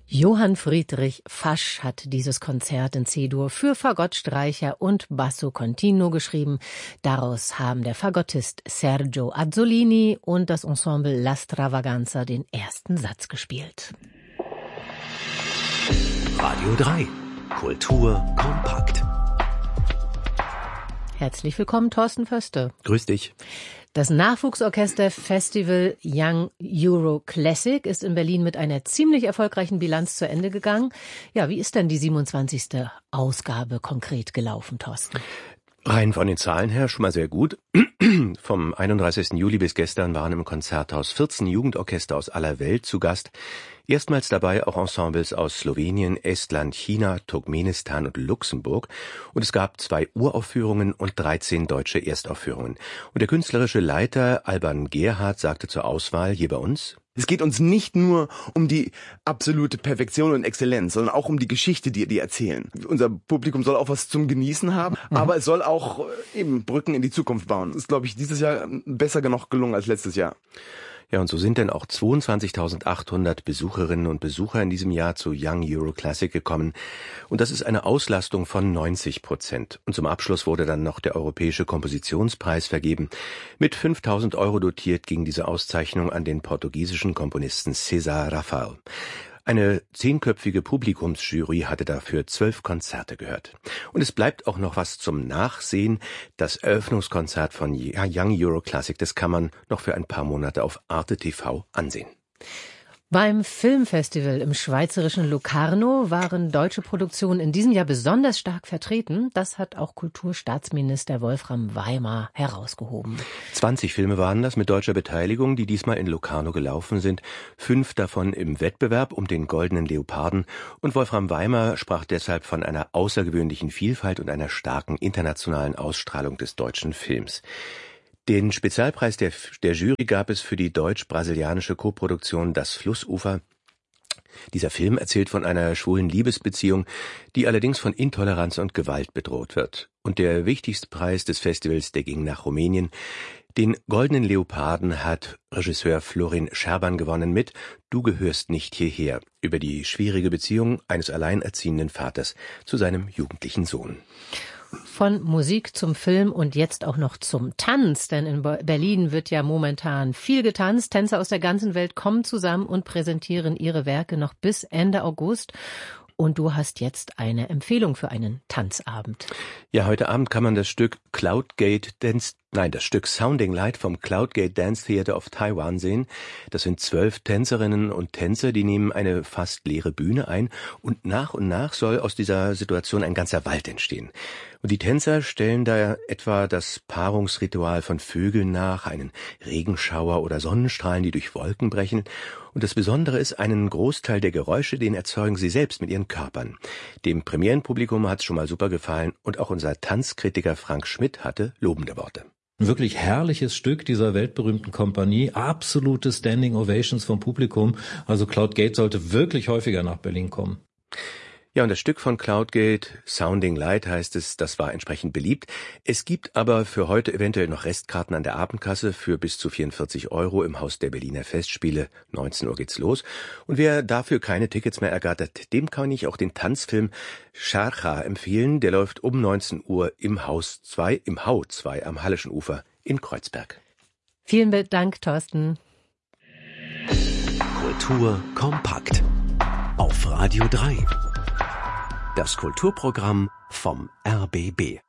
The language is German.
Johann Friedrich Fasch hat dieses Konzert in C-Dur für Fagottstreicher und Basso Continuo geschrieben. Daraus haben der Fagottist Sergio Azzolini und das Ensemble La Stravaganza den ersten Satz gespielt. Radio 3. Kultur kompakt. Herzlich willkommen, Thorsten Föste. Grüß dich. Das Nachwuchsorchester-Festival Young Euro Classic ist in Berlin mit einer ziemlich erfolgreichen Bilanz zu Ende gegangen. Ja, wie ist denn die 27. Ausgabe konkret gelaufen, Thorsten? Rein von den Zahlen her schon mal sehr gut. Vom 31. Juli bis gestern waren im Konzerthaus 14 Jugendorchester aus aller Welt zu Gast. Erstmals dabei auch Ensembles aus Slowenien, Estland, China, Turkmenistan und Luxemburg. Und es gab 2 Uraufführungen und 13 deutsche Erstaufführungen. Und der künstlerische Leiter Alban Gerhardt sagte zur Auswahl hier bei uns: Es geht uns nicht nur um die absolute Perfektion und Exzellenz, sondern auch um die Geschichte, die die erzählen. Unser Publikum soll auch was zum Genießen haben, aber es soll auch eben Brücken in die Zukunft bauen. Das ist, glaube ich, dieses Jahr besser noch gelungen als letztes Jahr. Ja, und so sind denn auch 22.800 Besucherinnen und Besucher in diesem Jahr zu Young Euro Classic gekommen. Und das ist eine Auslastung von 90%. Und zum Abschluss wurde dann noch der Europäische Kompositionspreis vergeben. Mit 5.000 € dotiert ging diese Auszeichnung an den portugiesischen Komponisten César Rafael. Eine 10-köpfige Publikumsjury hatte dafür 12 Konzerte gehört. Und es bleibt auch noch was zum Nachsehen. Das Eröffnungskonzert von Young Euro Classic, das kann man noch für ein paar Monate auf Arte TV ansehen. Beim Filmfestival im schweizerischen Locarno waren deutsche Produktionen in diesem Jahr besonders stark vertreten. Das hat auch Kulturstaatsminister Wolfram Weimar herausgehoben. 20 Filme waren das mit deutscher Beteiligung, die diesmal in Locarno gelaufen sind. 5 davon im Wettbewerb um den Goldenen Leoparden. Und Wolfram Weimar sprach deshalb von einer außergewöhnlichen Vielfalt und einer starken internationalen Ausstrahlung des deutschen Films. Den Spezialpreis der Jury gab es für die deutsch-brasilianische Koproduktion Das Flussufer. Dieser Film erzählt von einer schwulen Liebesbeziehung, die allerdings von Intoleranz und Gewalt bedroht wird. Und der wichtigste Preis des Festivals, der ging nach Rumänien. Den Goldenen Leoparden hat Regisseur Florin Scherban gewonnen mit Du gehörst nicht hierher, über die schwierige Beziehung eines alleinerziehenden Vaters zu seinem jugendlichen Sohn. Von Musik zum Film und jetzt auch noch zum Tanz, denn in Berlin wird ja momentan viel getanzt. Tänzer aus der ganzen Welt kommen zusammen und präsentieren ihre Werke noch bis Ende August. Und du hast jetzt eine Empfehlung für einen Tanzabend. Ja, heute Abend kann man das Stück Sounding Light vom Cloudgate Dance Theater of Taiwan sehen. Das sind 12 Tänzerinnen und Tänzer, die nehmen eine fast leere Bühne ein und nach soll aus dieser Situation ein ganzer Wald entstehen. Und die Tänzer stellen da etwa das Paarungsritual von Vögeln nach, einen Regenschauer oder Sonnenstrahlen, die durch Wolken brechen. Und das Besondere ist, einen Großteil der Geräusche, den erzeugen sie selbst mit ihren Körpern. Dem Premierenpublikum hat's schon mal super gefallen und auch unser Tanzkritiker Frank Schmidt hatte lobende Worte. Ein wirklich herrliches Stück dieser weltberühmten Kompanie, absolute Standing Ovations vom Publikum. Also Cloudgate sollte wirklich häufiger nach Berlin kommen. Ja, und das Stück von Cloudgate, Sounding Light heißt es, das war entsprechend beliebt. Es gibt aber für heute eventuell noch Restkarten an der Abendkasse für bis zu 44 € im Haus der Berliner Festspiele. 19 Uhr geht's los. Und wer dafür keine Tickets mehr ergattert, dem kann ich auch den Tanzfilm Scharcha empfehlen. Der läuft um 19 Uhr im Hau 2 am Halleschen Ufer in Kreuzberg. Vielen Dank, Thorsten. Kultur kompakt auf Radio 3. Das Kulturprogramm vom RBB.